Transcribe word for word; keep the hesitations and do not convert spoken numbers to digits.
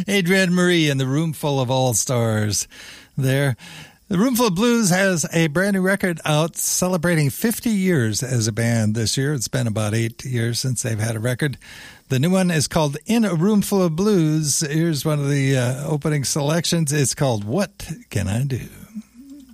Adrienne Marie and the Roomful of All-Stars there. The Roomful of Blues has a brand new record out celebrating fifty years as a band this year. It's been about eight years since they've had a record. The new one is called In a Roomful of Blues. Here's one of the uh, opening selections. It's called What Can I Do?